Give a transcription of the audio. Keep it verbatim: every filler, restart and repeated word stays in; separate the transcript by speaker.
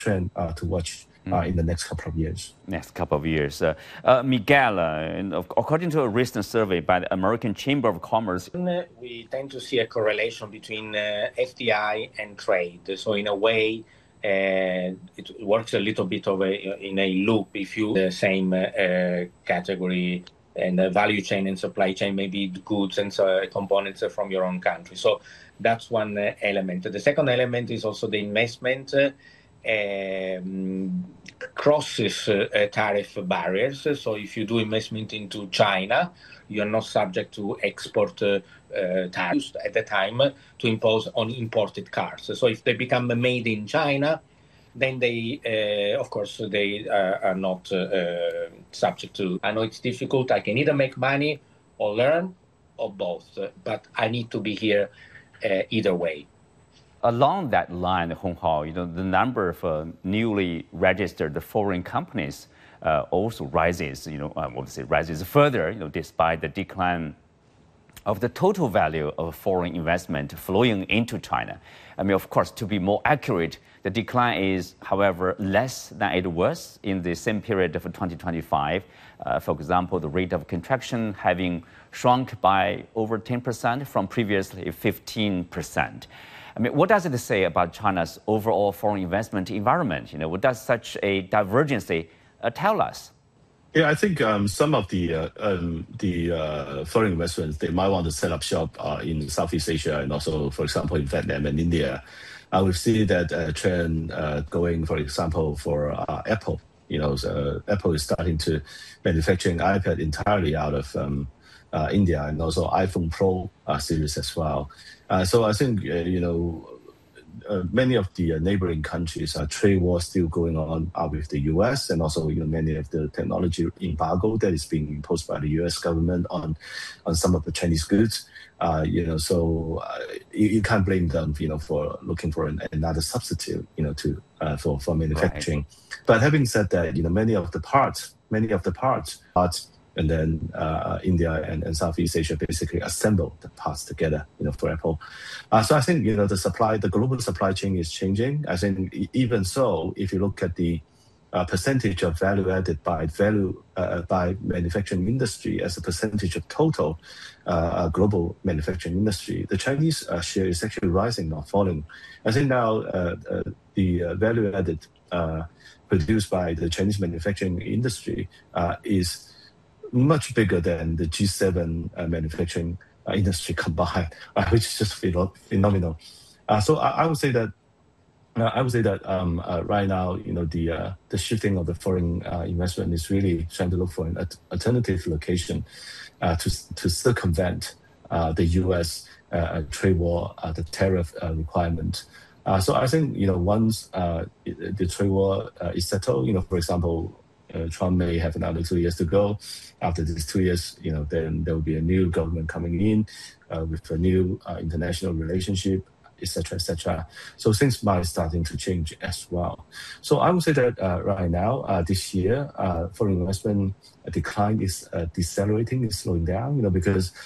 Speaker 1: trend uh, to watch uh, in the next couple of years.
Speaker 2: Next couple of years. Uh, uh, Miguel, uh, according to a recent survey by the American Chamber of Commerce,
Speaker 3: we tend to see a correlation between uh, F D I and trade. So in a way, uh, it works a little bit of a, in a loop. If you the same uh, category and the value chain and supply chain, maybe goods and uh, components from your own country. So that's one uh, element. The second element is also the investment uh, um, crosses uh, tariff barriers. So if you do investment into China, you're not subject to export uh, uh, tariffs at the time to impose on imported cars. So if they become made in China, then they, uh, of course, they uh, are not uh, uh, subject to. I know it's difficult. I can either make money or learn or both, uh, but I need to be here uh, either way.
Speaker 2: Along that line, Hong Hao, you know, the number of uh, newly registered foreign companies uh, also rises. You know, I would say rises further. You know, despite the decline of the total value of foreign investment flowing into China. I mean, of course, to be more accurate, the decline is, however, less than it was in the same period of twenty twenty-five. Uh, for example, the rate of contraction having shrunk by over ten percent from previously fifteen percent. I mean, what does it say about China's overall foreign investment environment? You know, what does such a divergence uh, tell us?
Speaker 1: Yeah, I think um, some of the uh, um, the uh, foreign investments, they might want to set up shop uh, in Southeast Asia and also, for example, in Vietnam and India. Uh, we see that uh, trend uh, going, for example, for uh, Apple. You know, so Apple is starting to manufacturing iPad entirely out of um, uh, India, and also iPhone Pro uh, series as well. Uh, so I think uh, you know. Uh, many of the uh, neighboring countries, uh, trade war still going on uh, with the U S, and also you know many of the technology embargo that is being imposed by the U S government on on some of the Chinese goods. Uh, you know, so uh, you, you can't blame them, you know, for looking for an, another substitute, you know, to uh, for for manufacturing. Right. But having said that, you know, many of the parts, many of the parts, parts and then uh, India and, and Southeast Asia basically assemble the parts together, you know, for Apple. Uh, so I think, you know, the supply, the global supply chain is changing. I think even so, if you look at the uh, percentage of value added by value uh, by manufacturing industry as a percentage of total uh, global manufacturing industry, the Chinese uh, share is actually rising, not falling. I think now uh, uh, the uh, value added uh, produced by the Chinese manufacturing industry uh, is much bigger than the G seven uh, manufacturing uh, industry combined, uh, which is just phenomenal. Uh, so I, I would say that uh, I would say that um, uh, right now, you know, the uh, the shifting of the foreign uh, investment is really trying to look for an alternative location uh, to to circumvent uh, the U S uh, trade war, uh, the tariff uh, requirement. Uh, so I think, you know, once uh, it, the trade war uh, is settled, you know, for example. Uh, Trump may have another two years to go. After these two years, you know, then there will be a new government coming in uh, with a new uh, international relationship, et cetera, et cetera. So things might starting to change as well. So I would say that uh, right now, uh, this year, uh, foreign investment decline is uh, decelerating, is slowing down, you know, because